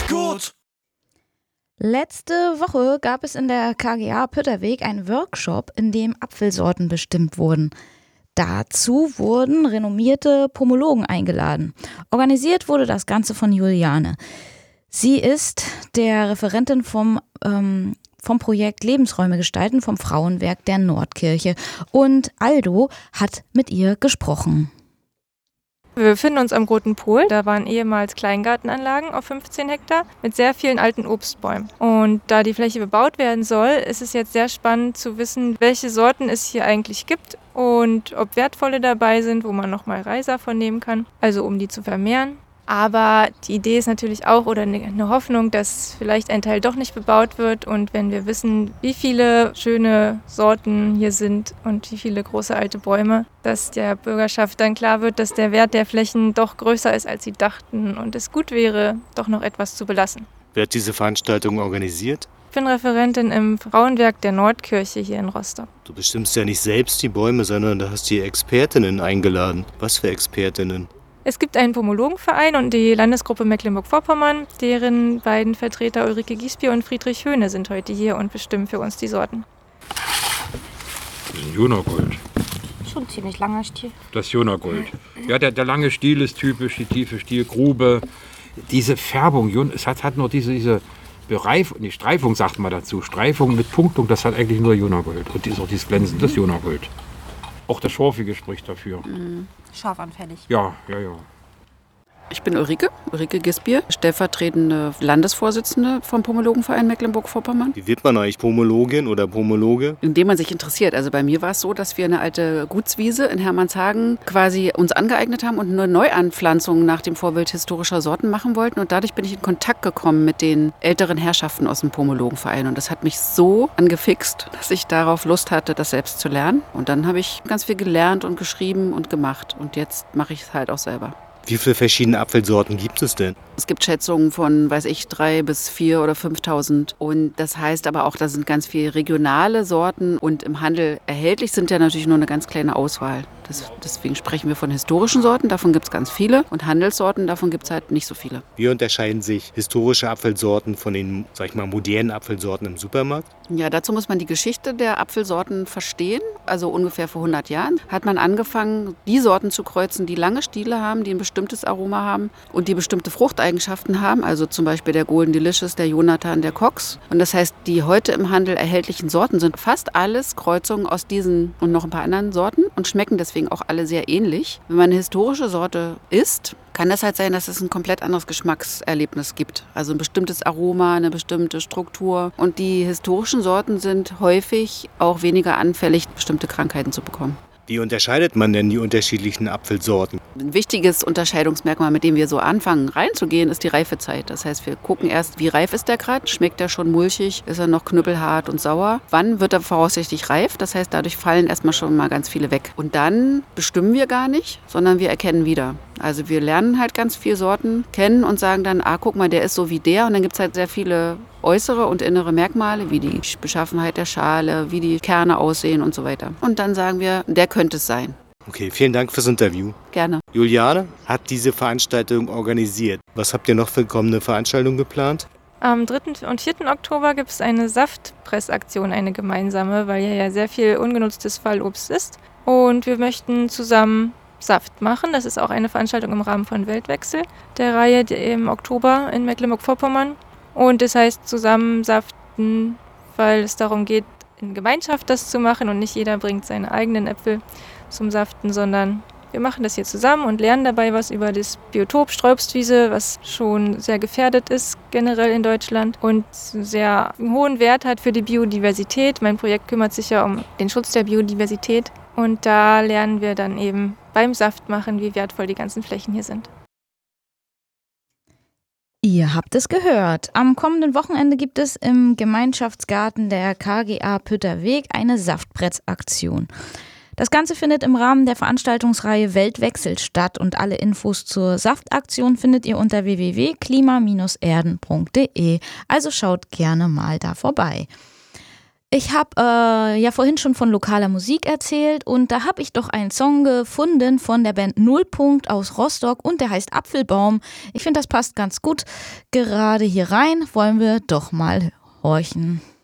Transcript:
ist gut. Letzte Woche gab es in der KGA Pütterweg einen Workshop, in dem Apfelsorten bestimmt wurden. Dazu wurden renommierte Pomologen eingeladen. Organisiert wurde das Ganze von Juliane. Sie ist der Referentin vom Projekt Lebensräume gestalten vom Frauenwerk der Nordkirche. Und Aldo hat mit ihr gesprochen. Wir befinden uns am Roten Pol. Da waren ehemals Kleingartenanlagen auf 15 Hektar mit sehr vielen alten Obstbäumen. Und da die Fläche bebaut werden soll, ist es jetzt sehr spannend zu wissen, welche Sorten es hier eigentlich gibt und ob wertvolle dabei sind, wo man nochmal Reiser von nehmen kann, also um die zu vermehren. Aber die Idee ist natürlich auch, oder eine Hoffnung, dass vielleicht ein Teil doch nicht bebaut wird. Und wenn wir wissen, wie viele schöne Sorten hier sind und wie viele große alte Bäume, dass der Bürgerschaft dann klar wird, dass der Wert der Flächen doch größer ist, als sie dachten. Und es gut wäre, doch noch etwas zu belassen. Wer hat diese Veranstaltung organisiert? Ich bin Referentin im Frauenwerk der Nordkirche hier in Rostock. Du bestimmst ja nicht selbst die Bäume, sondern du hast die Expertinnen eingeladen. Was für Expertinnen? Es gibt einen Pomologenverein und die Landesgruppe Mecklenburg-Vorpommern, deren beiden Vertreter Ulrike Giesbier und Friedrich Höhne sind heute hier und bestimmen für uns die Sorten. Das ist ein Jonagold. Schon ein ziemlich langer Stiel. Das Jonagold. Ja, der lange Stiel ist typisch, die tiefe Stielgrube. Diese Färbung, es hat nur diese Streifung, sagt man dazu. Streifung mit Punktung, das hat eigentlich nur Jonagold. Und ist auch dieses Glänzen, das Jonagold. Auch das Schorfige spricht dafür. Scharfanfällig. Ja. Ich bin Ulrike Giesbier, stellvertretende Landesvorsitzende vom Pomologenverein Mecklenburg-Vorpommern. Wie wird man eigentlich Pomologin oder Pomologe? Indem man sich interessiert. Also bei mir war es so, dass wir eine alte Gutswiese in Hermannshagen quasi uns angeeignet haben und eine Neuanpflanzung nach dem Vorbild historischer Sorten machen wollten. Und dadurch bin ich in Kontakt gekommen mit den älteren Herrschaften aus dem Pomologenverein. Und das hat mich so angefixt, dass ich darauf Lust hatte, das selbst zu lernen. Und dann habe ich ganz viel gelernt und geschrieben und gemacht. Und jetzt mache ich es halt auch selber. Wie viele verschiedene Apfelsorten gibt es denn? Es gibt Schätzungen von, 3.000 bis 4.000 oder 5.000. Und das heißt aber auch, da sind ganz viele regionale Sorten. Und im Handel erhältlich sind ja natürlich nur eine ganz kleine Auswahl. Deswegen sprechen wir von historischen Sorten, davon gibt es ganz viele. Und Handelssorten, davon gibt es halt nicht so viele. Wie unterscheiden sich historische Apfelsorten von den, modernen Apfelsorten im Supermarkt? Ja, dazu muss man die Geschichte der Apfelsorten verstehen. Also ungefähr vor 100 Jahren hat man angefangen, die Sorten zu kreuzen, die lange Stiele haben, die ein bestimmtes Aroma haben und die bestimmte Fruchteigenschaften haben. Also zum Beispiel der Golden Delicious, der Jonathan, der Cox. Und das heißt, die heute im Handel erhältlichen Sorten sind fast alles Kreuzungen aus diesen und noch ein paar anderen Sorten und schmecken deswegen auch alle sehr ähnlich. Wenn man eine historische Sorte isst, kann das halt sein, dass es ein komplett anderes Geschmackserlebnis gibt. Also ein bestimmtes Aroma, eine bestimmte Struktur. Und die historischen Sorten sind häufig auch weniger anfällig, bestimmte Krankheiten zu bekommen. Wie unterscheidet man denn die unterschiedlichen Apfelsorten? Ein wichtiges Unterscheidungsmerkmal, mit dem wir so anfangen reinzugehen, ist die Reifezeit. Das heißt, wir gucken erst, wie reif ist der gerade? Schmeckt er schon mulchig? Ist er noch knüppelhart und sauer? Wann wird er voraussichtlich reif? Das heißt, dadurch fallen erstmal schon mal ganz viele weg. Und dann bestimmen wir gar nicht, sondern wir erkennen wieder. Also wir lernen halt ganz viele Sorten kennen und sagen dann, guck mal, der ist so wie der. Und dann gibt es halt sehr viele äußere und innere Merkmale, wie die Beschaffenheit der Schale, wie die Kerne aussehen und so weiter. Und dann sagen wir, der könnte es sein. Okay, vielen Dank fürs Interview. Gerne. Juliane hat diese Veranstaltung organisiert. Was habt ihr noch für kommende Veranstaltungen geplant? Am 3. und 4. Oktober gibt es eine Saftpressaktion, eine gemeinsame, weil hier ja sehr viel ungenutztes Fallobst ist. Und wir möchten zusammen Saft machen. Das ist auch eine Veranstaltung im Rahmen von Weltwechsel, der Reihe im Oktober in Mecklenburg-Vorpommern. Und das heißt zusammen saften, weil es darum geht, in Gemeinschaft das zu machen und nicht jeder bringt seine eigenen Äpfel zum Saften, sondern wir machen das hier zusammen und lernen dabei was über das Biotop Sträubstwiese, was schon sehr gefährdet ist generell in Deutschland und sehr hohen Wert hat für die Biodiversität. Mein Projekt kümmert sich ja um den Schutz der Biodiversität und da lernen wir dann eben beim Saftmachen, wie wertvoll die ganzen Flächen hier sind. Ihr habt es gehört. Am kommenden Wochenende gibt es im Gemeinschaftsgarten der KGA Pütterweg eine Saftpressaktion. Das Ganze findet im Rahmen der Veranstaltungsreihe Weltwechsel statt und alle Infos zur Saftaktion findet ihr unter www.klima-erden.de. Also schaut gerne mal da vorbei. Ich habe ja vorhin schon von lokaler Musik erzählt und da habe ich doch einen Song gefunden von der Band Nullpunkt aus Rostock und der heißt Apfelbaum. Ich finde, das passt ganz gut gerade hier rein. Wollen wir doch mal horchen.